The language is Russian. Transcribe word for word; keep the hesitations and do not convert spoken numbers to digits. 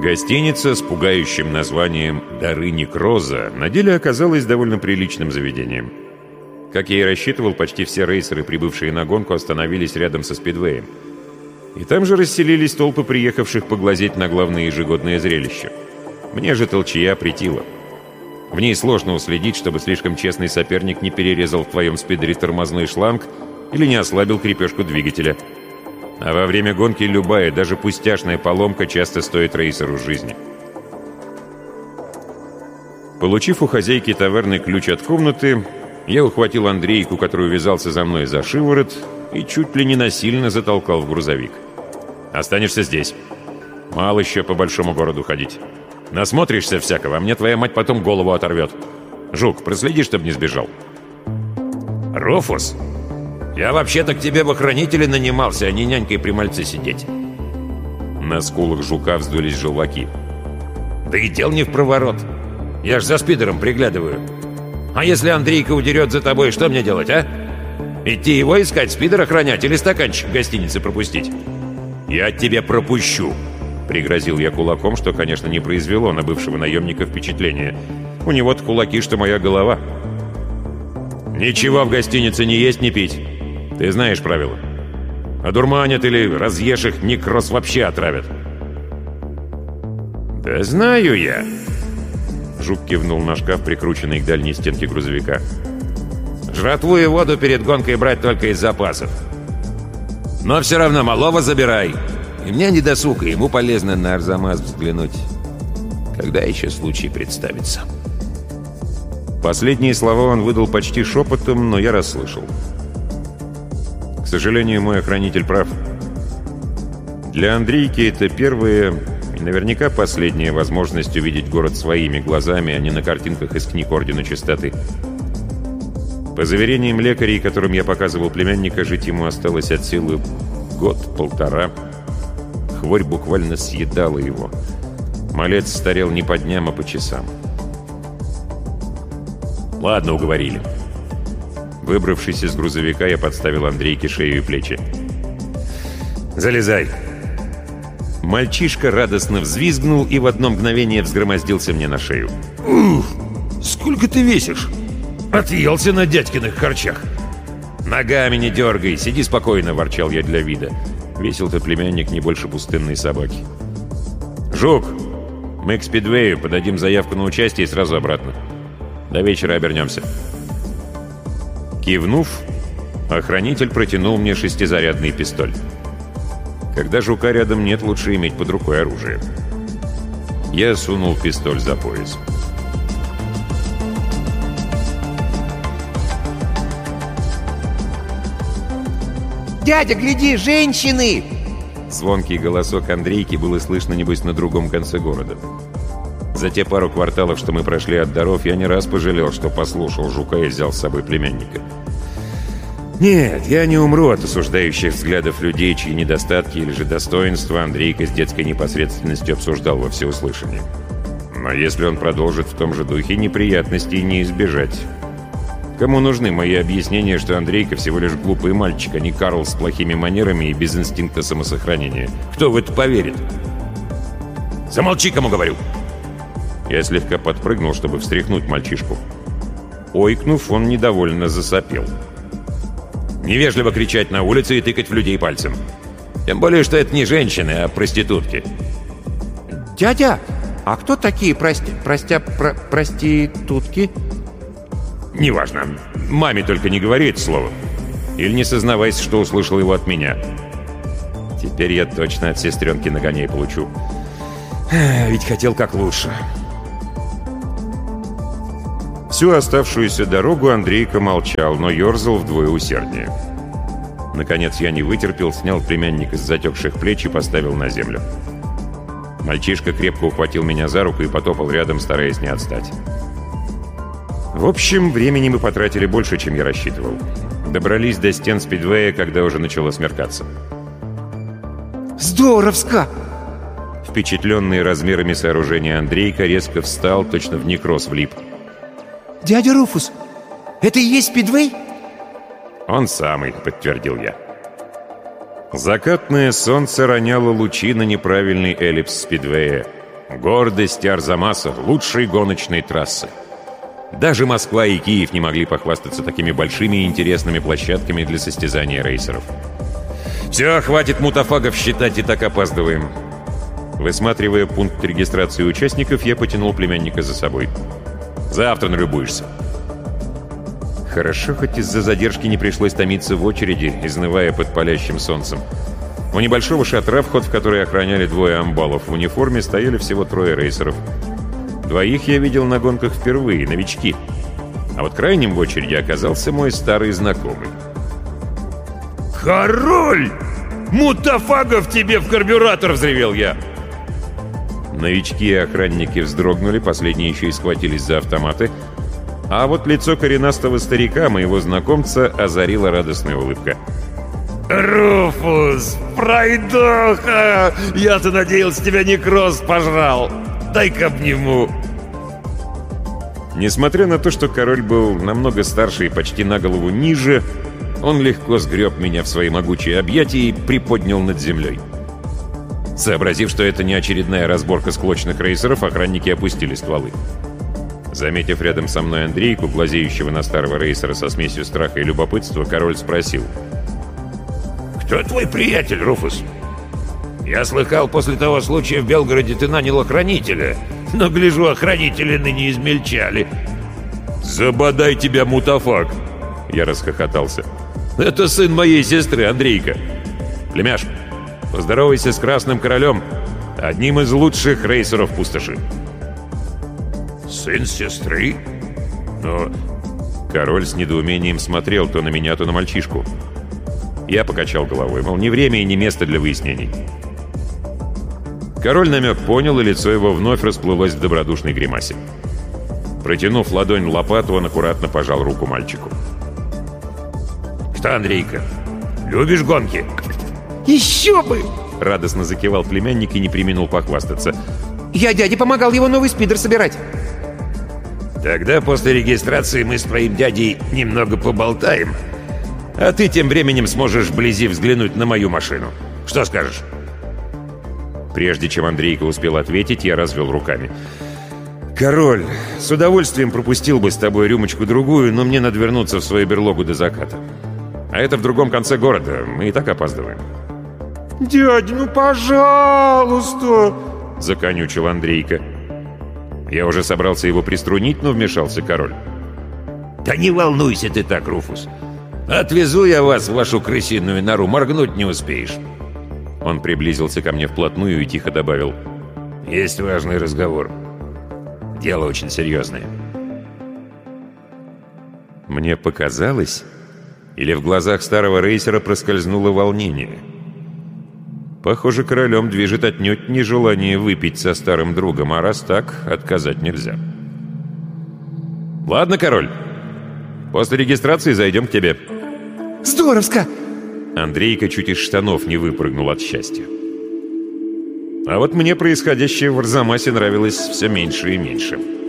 Гостиница с пугающим названием «Дары Некроза» на деле оказалась довольно приличным заведением. Как я и рассчитывал, почти все рейсеры, прибывшие на гонку, остановились рядом со спидвеем. И там же расселились толпы приехавших поглазеть на главное ежегодное зрелище. Мне же толчья претила. В ней сложно уследить, чтобы слишком честный соперник не перерезал в твоем спидере тормозной шланг или не ослабил крепежку двигателя. А во время гонки любая, даже пустяшная поломка часто стоит рейсеру жизни. Получив у хозяйки таверны ключ от комнаты, я ухватил Андрейку, который увязался за мной за шиворот, и чуть ли не насильно затолкал в грузовик. «Останешься здесь. Мало еще по большому городу ходить. Насмотришься всякого, а мне твоя мать потом голову оторвет. Жук, проследи, чтобы не сбежал». «Руфус, я вообще-то к тебе в охранителе нанимался, а не нянькой при мальце сидеть». На скулах Жука вздулись желваки. «Да и дел не в проворот. Я ж за спидером приглядываю. А если Андрейка удерет за тобой, что мне делать, а? Идти его искать, спидер охранять или стаканчик в гостинице пропустить?» «Я тебя пропущу», — пригрозил я кулаком, что, конечно, не произвело на бывшего наемника впечатления. У него-то кулаки, что моя голова. «Ничего в гостинице не есть, не пить. Ты знаешь правила. Одурманят или разъешь их, Некроз вообще отравят». «Да знаю я», — Жук кивнул на шкаф, прикрученный к дальней стенке грузовика. «Жратву и воду перед гонкой брать только из запасов. Но все равно малого забирай. И мне не досуг, и ему полезно на Арзамас взглянуть. Когда еще случай представится». Последние слова он выдал почти шепотом, но я расслышал. К сожалению, мой охранитель прав. Для Андрейки это первая и наверняка последняя возможность увидеть город своими глазами, а не на картинках из книг Ордена Чистоты. По заверениям лекарей, которым я показывал племянника, жить ему осталось от силы год-полтора. Хворь буквально съедала его. Малец старел не по дням, а по часам. «Ладно, уговорили». Выбравшись из грузовика, я подставил Андрейке шею и плечи. «Залезай». Мальчишка радостно взвизгнул и в одно мгновение взгромоздился мне на шею. «Ух, сколько ты весишь? Отъелся на дядькиных харчах». «Ногами не дергай, сиди спокойно», — ворчал я для вида. Весил-то племянник не больше пустынной собаки. «Жук, мы к спидвею, подадим заявку на участие и сразу обратно. До вечера обернемся». Кивнув, охранитель протянул мне шестизарядный пистоль. Когда Жука рядом нет, лучше иметь под рукой оружие. Я сунул пистоль за пояс. «Дядя, гляди, женщины!» Звонкий голосок Андрейки было слышно, небось, на другом конце города. За те пару кварталов, что мы прошли от даров, я не раз пожалел, что послушал Жука и взял с собой племянника. Нет, я не умру от осуждающих взглядов людей, чьи недостатки или же достоинства Андрейка с детской непосредственностью обсуждал во всеуслышание. Но если он продолжит в том же духе, неприятностей не избежать. Кому нужны мои объяснения, что Андрейка всего лишь глупый мальчик, а не Карл с плохими манерами и без инстинкта самосохранения? Кто в это поверит? «Замолчи, кому говорю!» Я слегка подпрыгнул, чтобы встряхнуть мальчишку. Ойкнув, он недовольно засопел. «Невежливо кричать на улице и тыкать в людей пальцем. Тем более, что это не женщины, а проститутки». «Дядя, а кто такие прости... простя... Про... проститутки?» «Неважно. Маме только не говори это слово. Или не сознавайся, что услышал его от меня. Теперь я точно от сестренки нагоняй получу. Ведь хотел как лучше». Всю оставшуюся дорогу Андрейка молчал, но ерзал вдвое усерднее. Наконец я не вытерпел, снял племянника с затекших плеч и поставил на землю. Мальчишка крепко ухватил меня за руку и потопал рядом, стараясь не отстать. В общем, времени мы потратили больше, чем я рассчитывал. Добрались до стен спидвея, когда уже начало смеркаться. «Здоровско!» Впечатленный размерами сооружения Андрейка резко встал, точно в Некроз влип. «Дядя Руфус, это и есть спидвей?» «Он самый», — подтвердил я. Закатное солнце роняло лучи на неправильный эллипс спидвея. Гордость Арзамаса — лучшей гоночной трассы. Даже Москва и Киев не могли похвастаться такими большими и интересными площадками для состязания рейсеров. «Все, хватит мутафагов считать, и так опаздываем». Высматривая пункт регистрации участников, я потянул племянника за собой. «Завтра налюбуешься». Хорошо, хоть из-за задержки не пришлось томиться в очереди, изнывая под палящим солнцем. У небольшого шатра, вход в который охраняли двое амбалов в униформе, стояли всего трое рейсеров. Двоих я видел на гонках впервые, новички. А вот крайним в очереди оказался мой старый знакомый. «Король! Мутафагов тебе в карбюратор!» — взревел я. Новички и охранники вздрогнули, последние еще и схватились за автоматы. А вот лицо коренастого старика, моего знакомца, озарила радостная улыбка. «Руфус, пройдоха! Я-то надеялся, тебя некроз пожрал! Дай-ка обниму!» Несмотря на то, что король был намного старше и почти на голову ниже, он легко сгреб меня в свои могучие объятия и приподнял над землей. Сообразив, что это не очередная разборка склочных рейсеров, охранники опустили стволы. Заметив рядом со мной Андрейку, глазеющего на старого рейсера со смесью страха и любопытства, король спросил: «Кто твой приятель, Руфус? Я слыхал, после того случая в Белгороде ты нанял охранителя, но, гляжу, охранители ныне измельчали». «Забодай тебя, мутафак!» Я расхохотался. «Это сын моей сестры, Андрейка. Племяш, поздоровайся с Красным Королем, одним из лучших рейсеров пустоши». «Сын сестры? Но...» Король с недоумением смотрел то на меня, то на мальчишку. Я покачал головой, мол, ни время и ни место для выяснений. Король намек понял, и лицо его вновь расплылось в добродушной гримасе. Протянув ладонь лопату, он аккуратно пожал руку мальчику. «Что, Андрейка, любишь гонки?» Еще бы! Радостно закивал племянник и не преминул похвастаться. Я дяде помогал его новый спидер собирать. «Тогда после регистрации мы с твоим дядей немного поболтаем, а ты тем временем сможешь вблизи взглянуть на мою машину. Что скажешь?» Прежде чем Андрейка успел ответить, я развел руками. «Король, с удовольствием пропустил бы с тобой рюмочку-другую, но мне надо вернуться в свою берлогу до заката. А это в другом конце города, мы и так опаздываем». «Дядя, ну пожалуйста!» — законючил Андрейка. Я уже собрался его приструнить, но вмешался король. «Да не волнуйся ты так, Руфус. Отвезу я вас в вашу крысиную нору, моргнуть не успеешь». Он приблизился ко мне вплотную и тихо добавил: «Есть важный разговор. Дело очень серьезное». Мне показалось, или в глазах старого рейсера проскользнуло волнение. Похоже, королем движет отнюдь не желание выпить со старым другом, а раз так, отказать нельзя. «Ладно, король, после регистрации зайдем к тебе». Здоровско! Андрейка чуть из штанов не выпрыгнул от счастья. А вот мне происходящее в Арзамасе нравилось все меньше и меньше.